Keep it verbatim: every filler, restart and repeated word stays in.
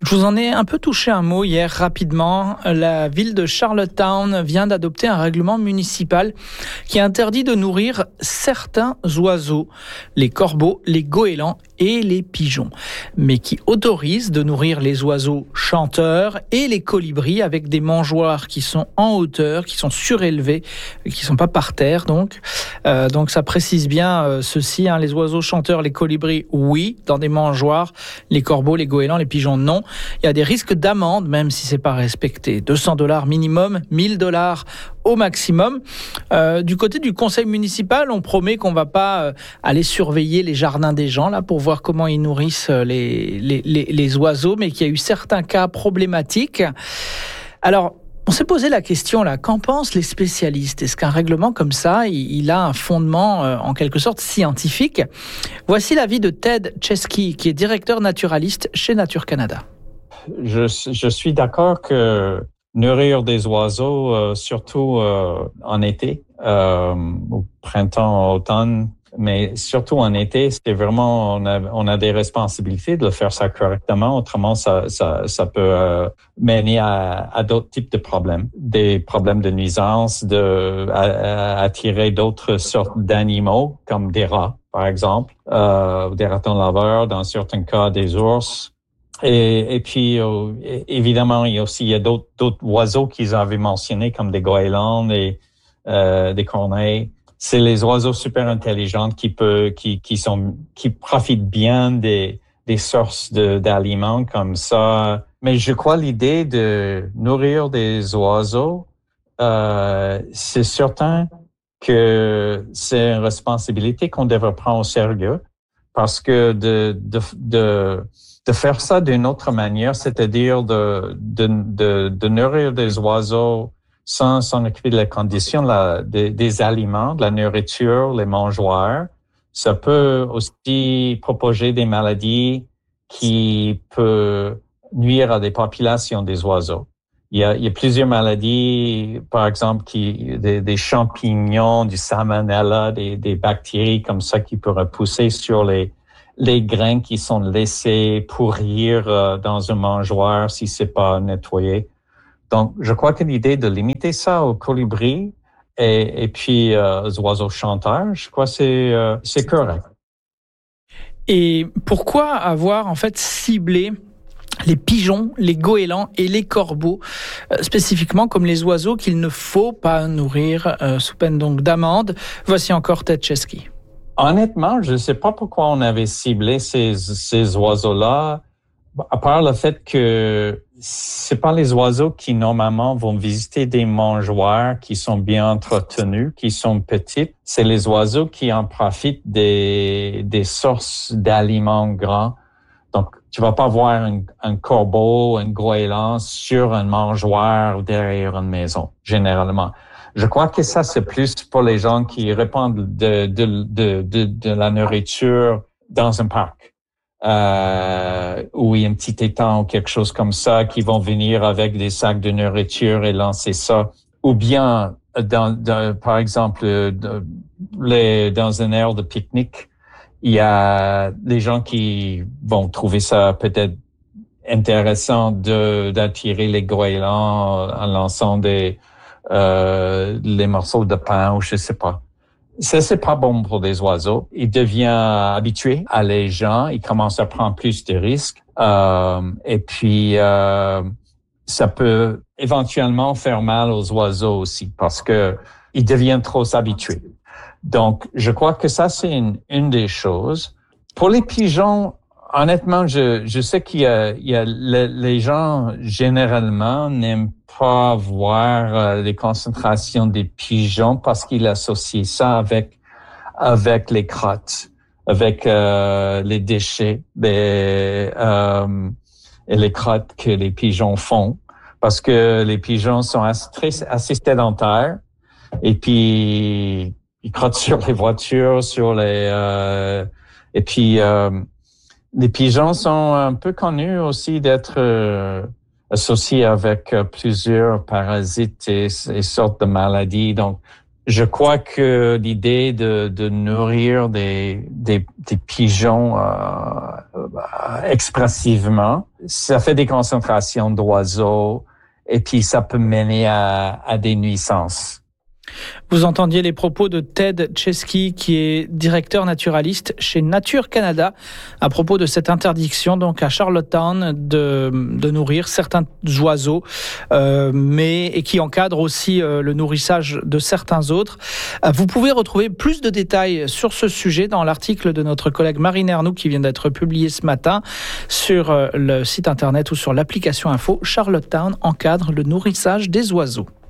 Je vous en ai un peu touché un mot hier rapidement. La ville de Charlottetown vient d'adopter un règlement municipal qui interdit de nourrir certains oiseaux, les corbeaux, les goélands et les pigeons, mais qui autorise de nourrir les oiseaux chanteurs et les colibris avec des mangeoires qui sont en hauteur, qui sont surélevés, qui sont pas par terre donc. Euh, donc ça précise bien euh, ceci, hein, les oiseaux chanteurs, les colibris, oui, dans des mangeoires, les corbeaux, les goélands, les pigeons, non. Il y a des risques d'amende, même si c'est pas respecté. deux cents dollars minimum, mille dollars au maximum. Euh, du côté du conseil municipal, on promet qu'on va pas euh, aller surveiller les jardins des gens là pour voir comment ils nourrissent les, les, les, les oiseaux, mais qu'il y a eu certains cas problématiques. Alors, on s'est posé la question là, qu'en pensent les spécialistes ? Est-ce qu'un règlement comme ça, il, il a un fondement euh, en quelque sorte scientifique ? Voici l'avis de Ted Chesky, qui est directeur naturaliste chez Nature Canada. Je, je suis d'accord que nourrir des oiseaux, euh, surtout euh, en été, euh, au printemps, automne, mais surtout en été, c'est vraiment on a on a des responsabilités de le faire ça correctement. Autrement, ça ça ça peut euh, mener à, à d'autres types de problèmes, des problèmes de nuisance, de à, à attirer d'autres sortes d'animaux comme des rats, par exemple, euh, des ratons laveurs, dans certains cas des ours. Et, et puis, euh, évidemment, il y a aussi il y a d'autres, d'autres oiseaux qu'ils avaient mentionnés, comme des goélands et euh, des corneilles. C'est les oiseaux super intelligents qui peut, qui, qui sont, qui profitent bien des, des sources de, d'aliments comme ça. Mais je crois l'idée de nourrir des oiseaux, euh, c'est certain que c'est une responsabilité qu'on devrait prendre au sérieux, parce que de, de, de de faire ça d'une autre manière, c'est-à-dire de, de, de, de nourrir des oiseaux sans s'en occuper de la condition la, des, des aliments, de la nourriture, les mangeoires, ça peut aussi propager des maladies qui peuvent nuire à des populations des oiseaux. Il y a, il y a plusieurs maladies, par exemple, qui, des, des champignons, du salmonella, des, des bactéries comme ça qui pourraient pousser sur les les grains qui sont laissés pourrir euh, dans un mangeoire si c'est pas nettoyé. Donc, je crois que l'idée de limiter ça aux colibris et, et puis euh, aux oiseaux chanteurs, je crois que c'est, euh, c'est correct. Et pourquoi avoir en fait ciblé les pigeons, les goélands et les corbeaux, euh, spécifiquement comme les oiseaux qu'il ne faut pas nourrir euh, sous peine donc d'amende? Voici encore Ted Chesky. Honnêtement, je ne sais pas pourquoi on avait ciblé ces, ces oiseaux-là, à part le fait que c'est pas les oiseaux qui normalement vont visiter des mangeoires qui sont bien entretenus, qui sont petites. C'est les oiseaux qui en profitent des, des sources d'aliments grands. Donc, tu vas pas voir un, un corbeau, un goéland sur un mangeoire derrière une maison, généralement. Je crois que ça, c'est plus pour les gens qui répandent de, de, de, de, de la nourriture dans un parc, euh, où il y a un petit étang ou quelque chose comme ça, qui vont venir avec des sacs de nourriture et lancer ça. Ou bien, dans, dans, par exemple, de, les, dans une aire de pique-nique, il y a des gens qui vont trouver ça peut-être intéressant de, d'attirer les goélands en lançant des Euh, les morceaux de pain ou je sais pas. Ça, c'est pas bon pour des oiseaux. Il devient habitué à les gens. Il commence à prendre plus de risques. Euh, et puis, euh, ça peut éventuellement faire mal aux oiseaux aussi parce que ils deviennent trop habitués. Donc, je crois que ça, c'est une, une des choses. Pour les pigeons, honnêtement, je, je sais qu'il y a, il y a le, les gens généralement n'aiment pas voir euh, les concentrations des pigeons parce qu'ils associent ça avec avec les crottes, avec euh, les déchets, les, euh, et les crottes que les pigeons font, parce que les pigeons sont assez, très, assez sédentaires et puis ils crottent sur les voitures, sur les euh, et puis euh, les pigeons sont un peu connus aussi d'être euh, associés avec euh, plusieurs parasites et, et sortes de maladies. Donc, Je crois que l'idée de, de nourrir des, des, des pigeons euh, expressivement, ça fait des concentrations d'oiseaux et puis ça peut mener à, à des nuisances. Vous entendiez les propos de Ted Chesky, qui est directeur naturaliste chez Nature Canada, à propos de cette interdiction donc à Charlottetown de, de nourrir certains oiseaux, euh, mais et qui encadre aussi euh, le nourrissage de certains autres. Euh, vous pouvez retrouver plus de détails sur ce sujet dans l'article de notre collègue Marine Ernoux qui vient d'être publié ce matin sur euh, le site internet ou sur l'application info. Charlottetown encadre le nourrissage des oiseaux.